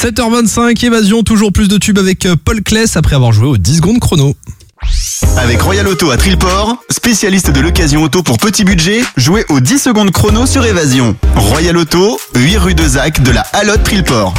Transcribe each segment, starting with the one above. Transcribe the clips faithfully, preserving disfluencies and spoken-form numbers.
sept heures vingt-cinq, Évasion, toujours plus de tubes avec Paul Claes après avoir joué aux dix secondes chrono. Avec Royal Auto à Trillport, spécialiste de l'occasion auto pour petit budget, jouez aux dix secondes chrono sur Évasion. Royal Auto, huit rue de Zac de la Halotte Trillport.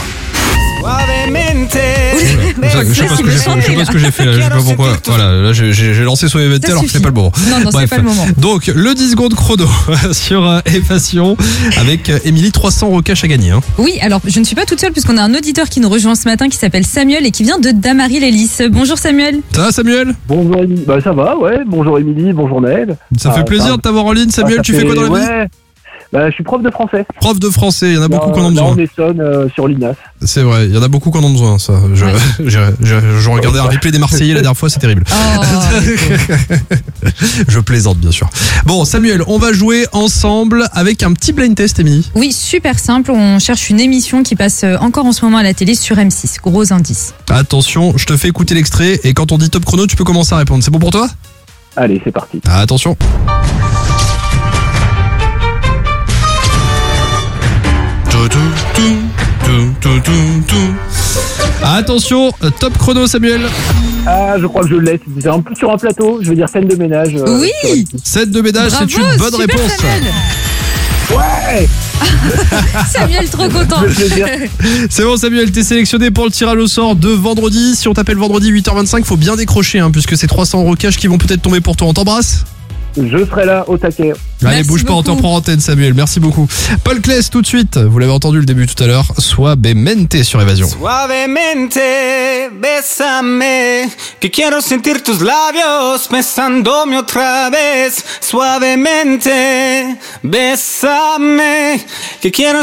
Je sais pas ce que j'ai fait, je sais pas ce que j'ai fait là, je sais pas pourquoi. Voilà, là j'ai, j'ai lancé sur Suavemente alors que c'est pas le moment. Non, non, Bref. c'est pas le moment. Donc, le dix secondes chrono sur euh, Évasion avec euh, Émilie, trois cents euros cash à gagner. Hein. Oui, alors je ne suis pas toute seule puisqu'on a un auditeur qui nous rejoint ce matin qui s'appelle Samuel et qui vient de Damary-les-Lys. Bonjour Samuel. Ça va Samuel? Bonjour Émilie, bah ça va, ouais. Bonjour Émilie, bonjour Naël. Ça Ah, fait plaisir ça- de t'avoir en ligne Samuel, ah, ça tu fais fait- quoi dans la vie? ouais. Bah, je suis prof de français. Prof de français, il y en a beaucoup qui en ont Là, besoin. on Essonne euh, sur l'I N A S. C'est vrai, il y en a beaucoup qui en ont besoin, ça. Je, Ouais. je, je, je regardais un replay des Marseillais la dernière fois, c'est terrible. Oh, Je plaisante, bien sûr. Bon, Samuel, on va jouer ensemble avec un petit blind test, Émilie. oui, super simple. On cherche une émission qui passe encore en ce moment à la télé sur M six. Gros indice. Attention, je te fais écouter l'extrait et quand on dit top chrono, tu peux commencer à répondre. C'est bon pour toi? Allez, c'est parti. Ah, attention. Tout, tout, tout, tout, tout, tout, tout. Attention, top chrono, Samuel. Ah, je crois que je l'ai. C'est un peu sur un plateau. Je veux dire scène de ménage. euh, Oui. sur M six. Set de ménage, Bravo, c'est une bonne super, réponse. Samuel. Ouais. Samuel, trop content. Je veux dire, C'est bon, Samuel, t'es sélectionné pour le tirage au sort de vendredi. Si on t'appelle vendredi huit heures vingt-cinq, faut bien décrocher, hein, puisque c'est trois cents euros cash qui vont peut-être tomber pour toi. On t'embrasse. je serai là au taquet. Allez, Merci bouge pas, on beaucoup. t'en prend antenne, Samuel. Merci beaucoup. Paul Claes, tout de suite. Vous l'avez entendu le début tout à l'heure. Suavemente sur Évasion. Suavemente, bésame, que quiero sentir tus labios besándome otra vez. Suavemente, bésame, que quiero